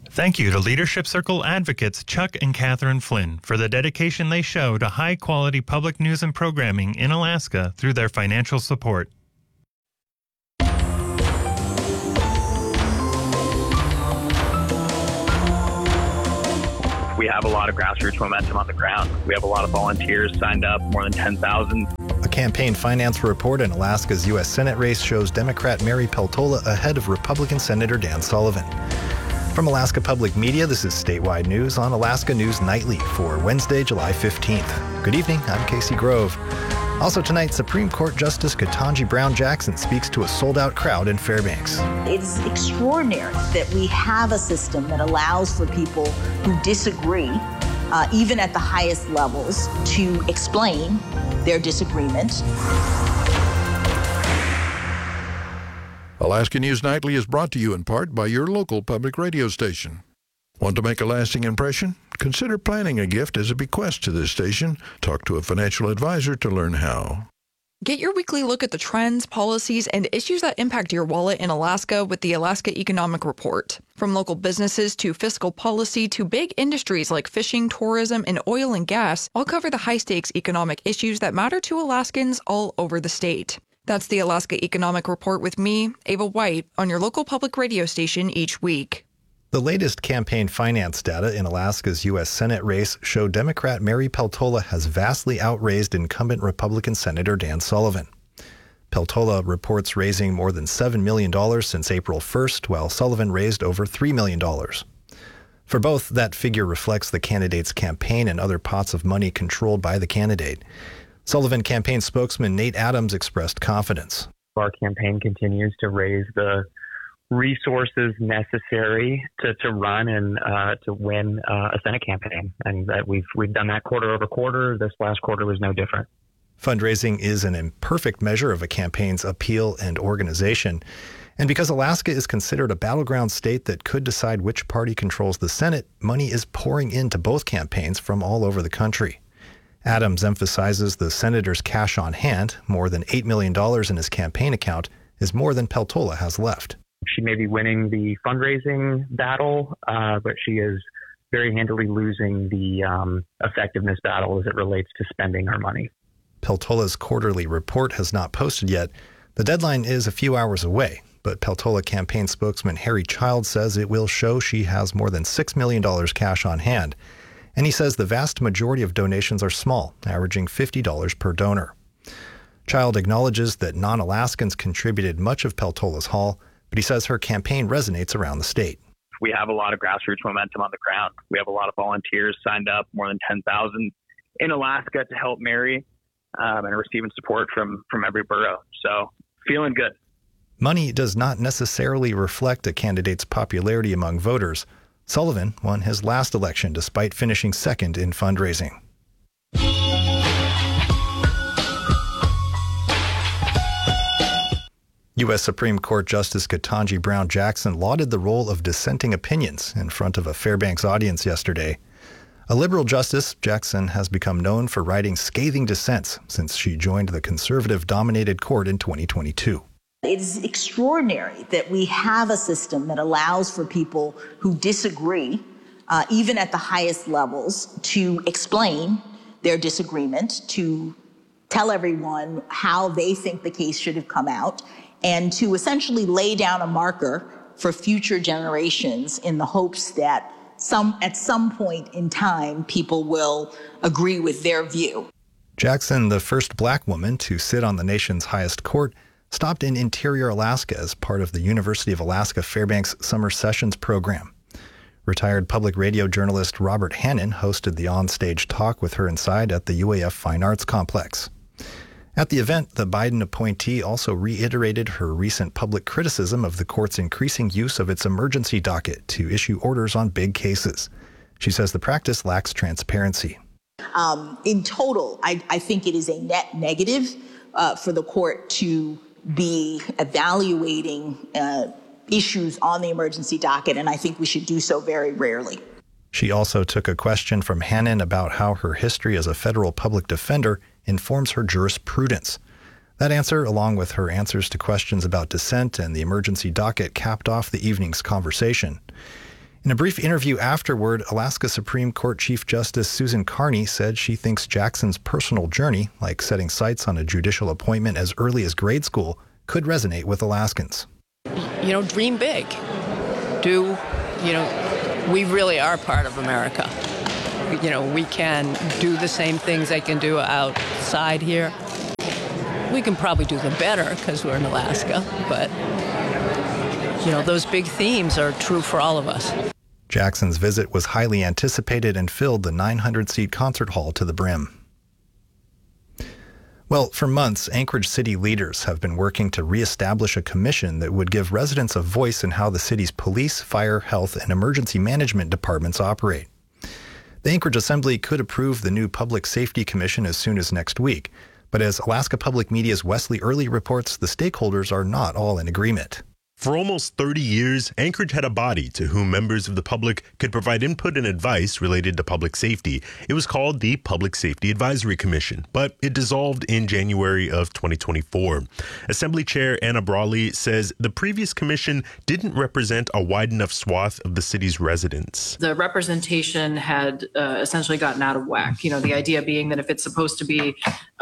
Thank you to Leadership Circle advocates Chuck and Catherine Flynn for the dedication they show to high-quality public news and programming in Alaska through their financial support. We have a lot of grassroots momentum on the ground. We have a lot of volunteers signed up, more than 10,000. A campaign finance report in Alaska's U.S. Senate race shows Democrat Mary Peltola ahead of Republican Senator Dan Sullivan. From Alaska Public Media, this is Statewide News on Alaska News Nightly for Wednesday, July 15th. Good evening, I'm Casey Grove. Also tonight, Supreme Court Justice Ketanji Brown Jackson speaks to a sold-out crowd in Fairbanks. It's extraordinary that we have a system that allows for people who disagree, even at the highest levels, to explain their disagreement. Alaska News Nightly is brought to you in part by your local public radio station. Want to make a lasting impression? Consider planning a gift as a bequest to this station. Talk to a financial advisor to learn how. Get your weekly look at the trends, policies, and issues that impact your wallet in Alaska with the Alaska Economic Report. From local businesses to fiscal policy to big industries like fishing, tourism, and oil and gas, I'll cover the high-stakes economic issues that matter to Alaskans all over the state. That's the Alaska Economic Report with me, Ava White, on your local public radio station each week. The latest campaign finance data in Alaska's U.S. Senate race show Democrat Mary Peltola has vastly outraised incumbent Republican Senator Dan Sullivan. Peltola reports raising more than $7 million since April 1st, while Sullivan raised over $3 million. For both, that figure reflects the candidate's campaign and other pots of money controlled by the candidate. Sullivan campaign spokesman Nate Adams expressed confidence. Our campaign continues to raise the resources necessary to run and to win a Senate campaign, and that we've done that quarter over quarter. This last quarter was no different. Fundraising is an imperfect measure of a campaign's appeal and organization, and because Alaska is considered a battleground state that could decide which party controls the Senate, money is pouring into both campaigns from all over the country. Adams emphasizes the senator's cash on hand, more than $8 million in his campaign account, is more than Peltola has left. She may be winning the fundraising battle, but she is very handily losing the effectiveness battle as it relates to spending her money. Peltola's quarterly report has not posted yet. The deadline is a few hours away, but Peltola campaign spokesman Harry Child says it will show she has more than $6 million cash on hand. And he says the vast majority of donations are small, averaging $50 per donor. Child acknowledges that non-Alaskans contributed much of Peltola's haul, but he says her campaign resonates around the state. We have a lot of grassroots momentum on the ground. We have a lot of volunteers signed up, more than 10,000 in Alaska to help Mary, and receiving support from every borough. So feeling good. Money does not necessarily reflect a candidate's popularity among voters. Sullivan won his last election despite finishing second in fundraising. U.S. Supreme Court Justice Ketanji Brown Jackson lauded the role of dissenting opinions in front of a Fairbanks audience yesterday. A liberal justice, Jackson has become known for writing scathing dissents since she joined the conservative-dominated court in 2022. It is extraordinary that we have a system that allows for people who disagree, even at the highest levels, to explain their disagreement, to tell everyone how they think the case should have come out, and to essentially lay down a marker for future generations in the hopes that at some point in time, people will agree with their view. Jackson, the first black woman to sit on the nation's highest court, stopped in Interior Alaska as part of the University of Alaska Fairbanks Summer Sessions program. Retired public radio journalist Robert Hannon hosted the onstage talk with her inside at the UAF Fine Arts Complex. At the event, the Biden appointee also reiterated her recent public criticism of the court's increasing use of its emergency docket to issue orders on big cases. She says the practice lacks transparency. In total, I think it is a net negative for the court to be evaluating issues on the emergency docket, and I think we should do so very rarely. She also took a question from Hannon about how her history as a federal public defender informs her jurisprudence. That answer, along with her answers to questions about dissent and the emergency docket, capped off the evening's conversation. In a brief interview afterward, Alaska Supreme Court Chief Justice Susan Carney said she thinks Jackson's personal journey, like setting sights on a judicial appointment as early as grade school, could resonate with Alaskans. Dream big. We really are part of America. We can do the same things they can do outside here. We can probably do them better because we're in Alaska, but those big themes are true for all of us. Jackson's visit was highly anticipated and filled the 900-seat concert hall to the brim. Well, for months, Anchorage city leaders have been working to reestablish a commission that would give residents a voice in how the city's police, fire, health, and emergency management departments operate. The Anchorage Assembly could approve the new Public Safety Commission as soon as next week, but as Alaska Public Media's Wesley Early reports, the stakeholders are not all in agreement. For almost 30 years, Anchorage had a body to whom members of the public could provide input and advice related to public safety. It was called the Public Safety Advisory Commission, but it dissolved in January of 2024. Assembly Chair Anna Brawley says the previous commission didn't represent a wide enough swath of the city's residents. The representation had essentially gotten out of whack. The idea being that if it's supposed to be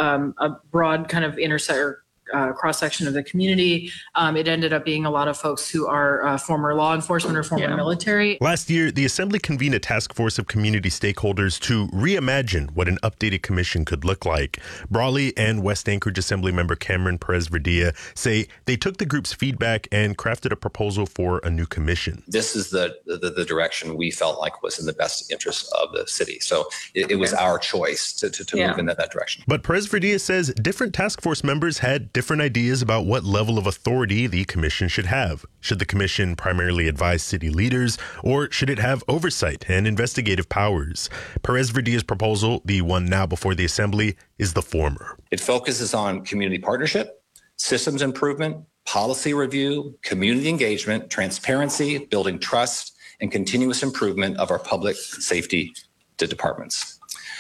a broad kind of cross-section of the community. It ended up being a lot of folks who are former law enforcement or former military. Last year, the Assembly convened a task force of community stakeholders to reimagine what an updated commission could look like. Brawley and West Anchorage Assembly member Cameron Perez-Verdilla say they took the group's feedback and crafted a proposal for a new commission. This is the direction we felt like was in the best interest of the city. So it was our choice to move in that direction. But Perez-Verdilla says different task force members had different ideas about what level of authority the commission should have. Should the commission primarily advise city leaders, or should it have oversight and investigative powers? Perez-Verdilla's proposal, the one now before the Assembly, is the former. It focuses on community partnership, systems improvement, policy review, community engagement, transparency, building trust, and continuous improvement of our public safety departments.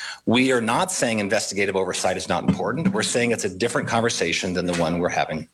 We are not saying investigative oversight is not important. We're saying it's a different conversation than the one we're having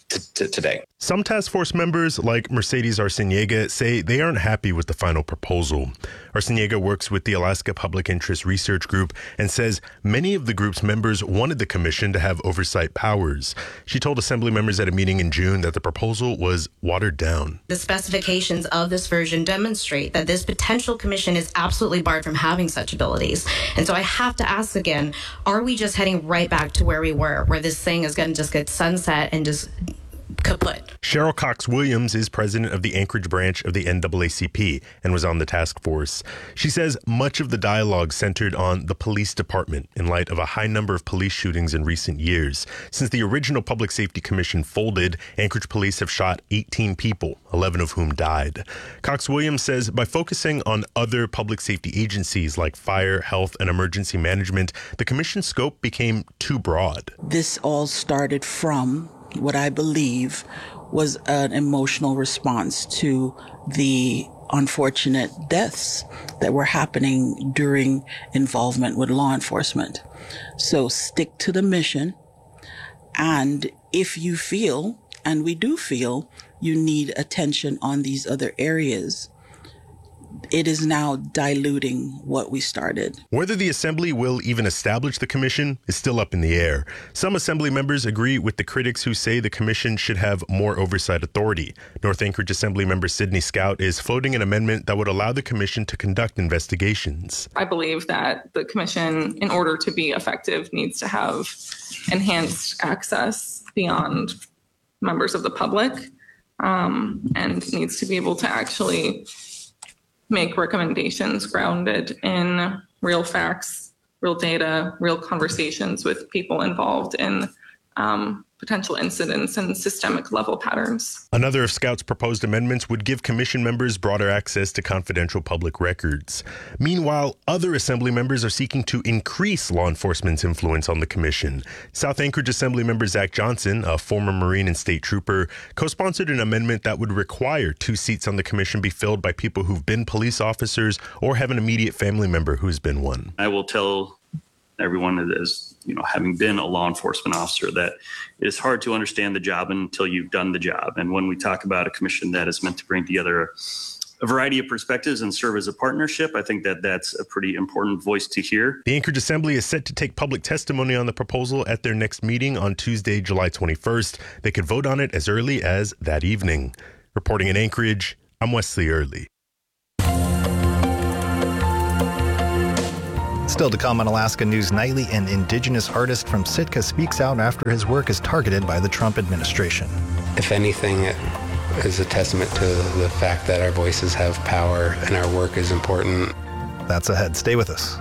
today. Some task force members, like Mercedes Arciniega, say they aren't happy with the final proposal. Arciniega works with the Alaska Public Interest Research Group and says many of the group's members wanted the commission to have oversight powers. She told Assembly members at a meeting in June that the proposal was watered down. The specifications of this version demonstrate that this potential commission is absolutely barred from having such abilities. And so I have to ask again, are we just heading right back to where we were, where this thing is going to just get sunset and just kaput? Cheryl Cox-Williams is president of the Anchorage branch of the NAACP and was on the task force. She says much of the dialogue centered on the police department in light of a high number of police shootings in recent years. Since the original Public Safety Commission folded, Anchorage police have shot 18 people, 11 of whom died. Cox-Williams says by focusing on other public safety agencies like fire, health, and emergency management, the commission's scope became too broad. This all started from what I believe was an emotional response to the unfortunate deaths that were happening during involvement with law enforcement. So stick to the mission. And if you feel, and we do feel, you need attention on these other areas, it is now diluting what we started. Whether the Assembly will even establish the commission is still up in the air. Some Assembly members agree with the critics who say the commission should have more oversight authority. North Anchorage Assembly member Sydney Scout is floating an amendment that would allow the commission to conduct investigations. I believe that the commission, in order to be effective, needs to have enhanced access beyond members of the public, and needs to be able to actually make recommendations grounded in real facts, real data, real conversations with people involved in potential incidents and systemic level patterns. Another of Scout's proposed amendments would give commission members broader access to confidential public records. Meanwhile, other Assembly members are seeking to increase law enforcement's influence on the commission. South Anchorage Assembly member Zach Johnson, a former Marine and state trooper, co-sponsored an amendment that would require 2 seats on the commission be filled by people who've been police officers or have an immediate family member who's been one. I will tell everyone, as having been a law enforcement officer, that it's hard to understand the job until you've done the job. And when we talk about a commission that is meant to bring together a variety of perspectives and serve as a partnership. I think that that's a pretty important voice to hear. The Anchorage Assembly is set to take public testimony on the proposal at their next meeting on Tuesday, July 21st. They could vote on it as early as that evening. Reporting in Anchorage, I'm Wesley Early. Still to come on Alaska News Nightly, an indigenous artist from Sitka speaks out after his work is targeted by the Trump administration. If anything, it is a testament to the fact that our voices have power and our work is important. That's ahead. Stay with us.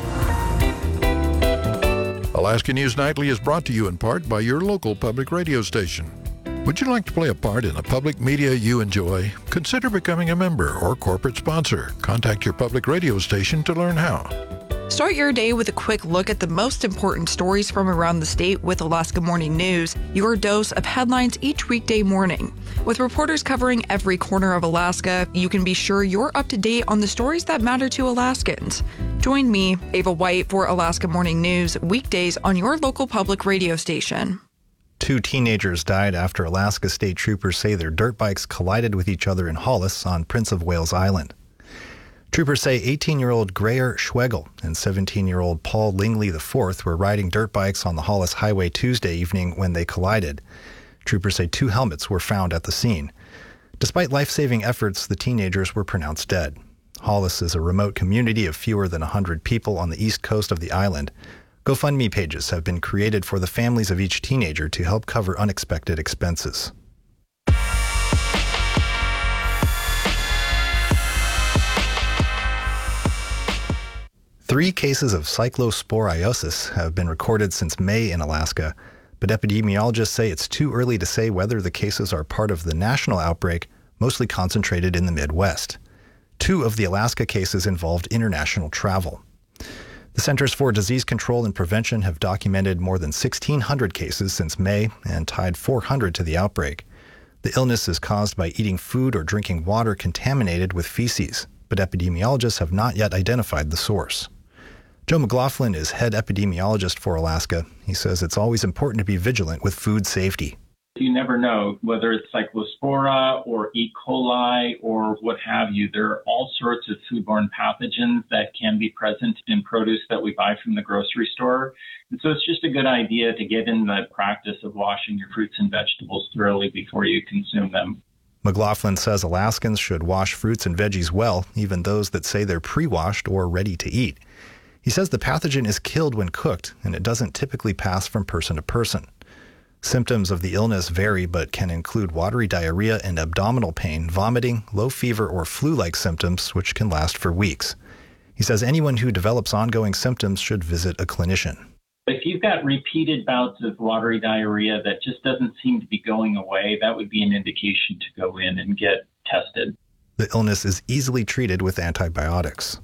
Alaska News Nightly is brought to you in part by your local public radio station. Would you like to play a part in a public media you enjoy? Consider becoming a member or corporate sponsor. Contact your public radio station to learn how. Start your day with a quick look at the most important stories from around the state with Alaska Morning News, your dose of headlines each weekday morning. With reporters covering every corner of Alaska, you can be sure you're up to date on the stories that matter to Alaskans. Join me, Ava White, for Alaska Morning News, weekdays on your local public radio station. 2 teenagers died after Alaska state troopers say their dirt bikes collided with each other in Hollis on Prince of Wales Island. Troopers say 18-year-old Greyer Schwegel and 17-year-old Paul Lingley IV were riding dirt bikes on the Hollis Highway Tuesday evening when they collided. Troopers say 2 helmets were found at the scene. Despite life-saving efforts, the teenagers were pronounced dead. Hollis is a remote community of fewer than 100 people on the east coast of the island. GoFundMe pages have been created for the families of each teenager to help cover unexpected expenses. Three cases of cyclosporiosis have been recorded since May in Alaska, but epidemiologists say it's too early to say whether the cases are part of the national outbreak, mostly concentrated in the Midwest. 2 of the Alaska cases involved international travel. The Centers for Disease Control and Prevention have documented more than 1,600 cases since May and tied 400 to the outbreak. The illness is caused by eating food or drinking water contaminated with feces, but epidemiologists have not yet identified the source. Joe McLaughlin is head epidemiologist for Alaska. He says it's always important to be vigilant with food safety. You never know whether it's Cyclospora or E. coli or what have you. There are all sorts of foodborne pathogens that can be present in produce that we buy from the grocery store. And so it's just a good idea to get in the practice of washing your fruits and vegetables thoroughly before you consume them. McLaughlin says Alaskans should wash fruits and veggies well, even those that say they're pre-washed or ready to eat. He says the pathogen is killed when cooked, and it doesn't typically pass from person to person. Symptoms of the illness vary but can include watery diarrhea and abdominal pain, vomiting, low fever, or flu-like symptoms, which can last for weeks. He says anyone who develops ongoing symptoms should visit a clinician. If you've got repeated bouts of watery diarrhea that just doesn't seem to be going away, that would be an indication to go in and get tested. The illness is easily treated with antibiotics.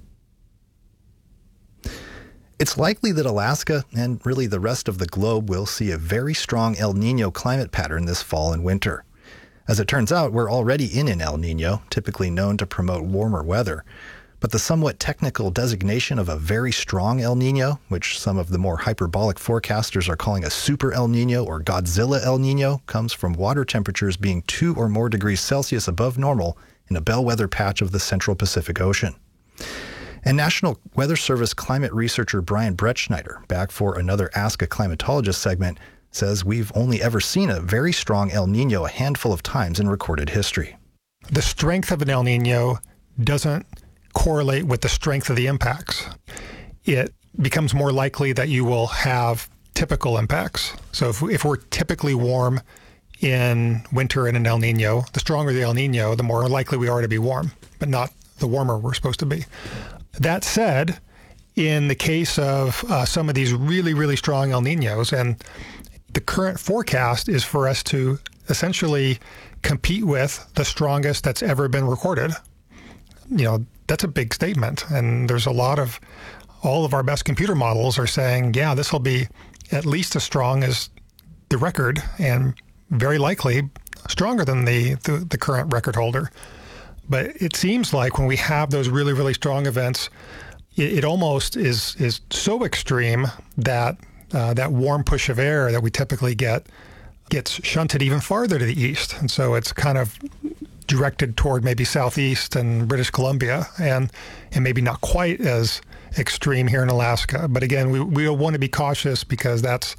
It's likely that Alaska, and really the rest of the globe, will see a very strong El Niño climate pattern this fall and winter. As it turns out, we're already in an El Niño, typically known to promote warmer weather. But the somewhat technical designation of a very strong El Niño, which some of the more hyperbolic forecasters are calling a super El Niño or Godzilla El Niño, comes from water temperatures being 2 or more degrees Celsius above normal in a bellwether patch of the Central Pacific Ocean. And National Weather Service climate researcher Brian Bretschneider, back for another Ask a Climatologist segment, says we've only ever seen a very strong El Niño a handful of times in recorded history. The strength of an El Niño doesn't correlate with the strength of the impacts. It becomes more likely that you will have typical impacts. So if we're typically warm in winter in an El Niño, the stronger the El Niño, the more likely we are to be warm, but not the warmer we're supposed to be. That said, in the case of some of these really, really strong El Niños, and the current forecast is for us to essentially compete with the strongest that's ever been recorded. You know, that's a big statement. And there's all of our best computer models are saying, yeah, this will be at least as strong as the record and very likely stronger than the current record holder. But it seems like when we have those really, really strong events, it almost is so extreme that that warm push of air that we typically get gets shunted even farther to the east. And so it's kind of directed toward maybe Southeast and British Columbia, and maybe not quite as extreme here in Alaska. But again, we want to be cautious because that's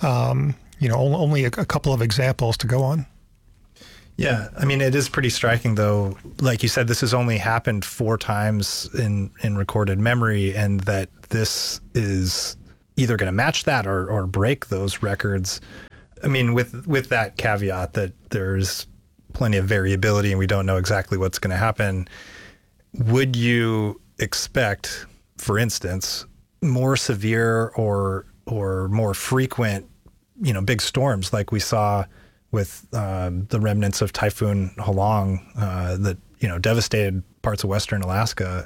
only a couple of examples to go on. Yeah, I mean, it is pretty striking, though. Like you said, this has only happened 4 times in recorded memory, and that this is either going to match that or break those records. I mean, with that caveat that there's plenty of variability and we don't know exactly what's going to happen, would you expect, for instance, more severe or more frequent, big storms like we saw with the remnants of Typhoon Halong that devastated parts of western Alaska?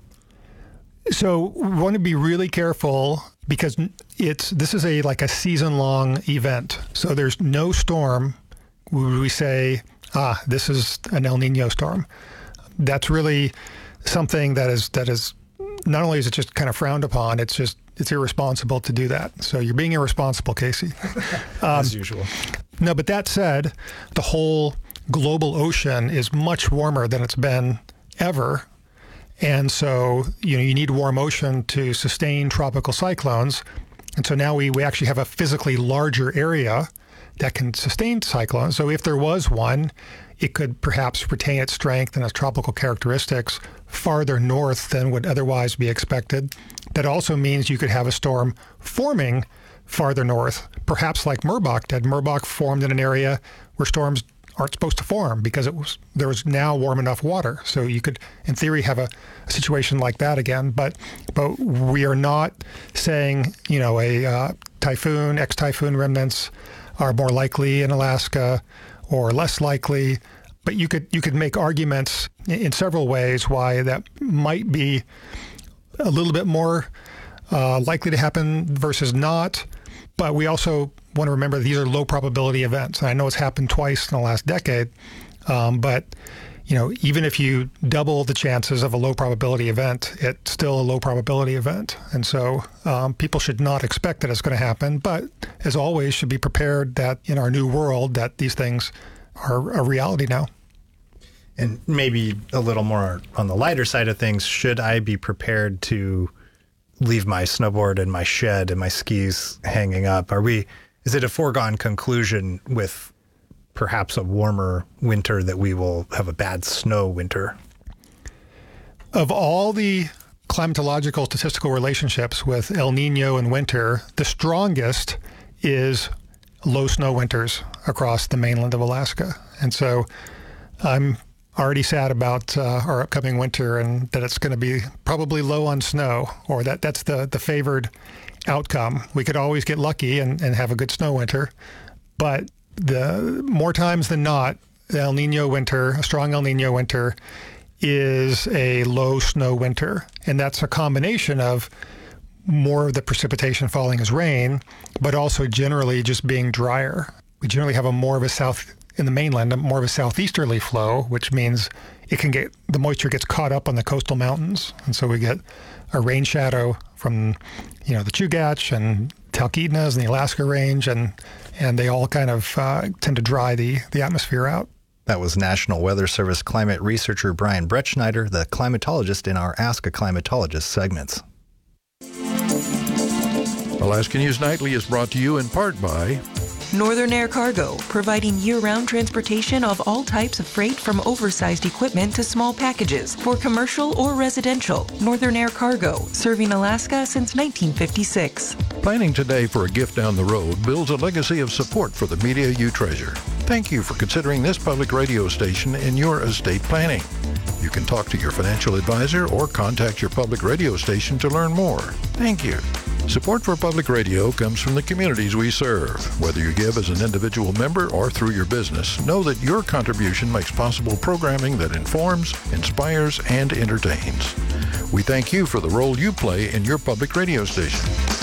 So we want to be really careful because this is a season-long event. So there's no storm where we say, this is an El Nino storm. That's really something that is not only is it just kind of frowned upon, it's irresponsible to do that. So you're being irresponsible, Casey. As usual. No, but that said, the whole global ocean is much warmer than it's been ever. And so, you need warm ocean to sustain tropical cyclones. And so now we actually have a physically larger area that can sustain cyclones. So if there was one, it could perhaps retain its strength and its tropical characteristics farther north than would otherwise be expected. That also means you could have a storm forming farther north, perhaps like Merbok did. Merbok formed in an area where storms aren't supposed to form because there was now warm enough water. So you could, in theory, have a situation like that again. But we are not saying, a typhoon, ex-typhoon remnants are more likely in Alaska or less likely. But you could make arguments in several ways why that might be a little bit more likely to happen versus not. But we also want to remember these are low probability events. And I know it's happened twice in the last decade, but even if you double the chances of a low probability event, it's still a low probability event. And so people should not expect that it's going to happen, but as always should be prepared that in our new world that these things are a reality now. And maybe a little more on the lighter side of things, should I be prepared to leave my snowboard in my shed and my skis hanging up? Is it a foregone conclusion with perhaps a warmer winter that we will have a bad snow winter? Of all the climatological statistical relationships with El Nino and winter, the strongest is low snow winters across the mainland of Alaska. And so I'm already sad about our upcoming winter and that it's going to be probably low on snow, or that's the favored outcome. We could always get lucky and have a good snow winter, but the more times than not, the El Nino winter, a strong El Nino winter, is a low snow winter. And that's a combination of more of the precipitation falling as rain, but also generally just being drier. We generally have in the mainland, more of a southeasterly flow, which means the moisture gets caught up on the coastal mountains. And so we get a rain shadow from, the Chugach and Talkeetnas and the Alaska Range, and they all kind of tend to dry the atmosphere out. That was National Weather Service climate researcher Brian Bretschneider, the climatologist in our Ask a Climatologist segments. Alaska News Nightly is brought to you in part by Northern Air Cargo, providing year-round transportation of all types of freight from oversized equipment to small packages for commercial or residential. Northern Air Cargo, serving Alaska since 1956. Planning today for a gift down the road builds a legacy of support for the media you treasure. Thank you for considering this public radio station in your estate planning. You can talk to your financial advisor or contact your public radio station to learn more. Thank you. Support for public radio comes from the communities we serve. Whether you give as an individual member or through your business, know that your contribution makes possible programming that informs, inspires, and entertains. We thank you for the role you play in your public radio station.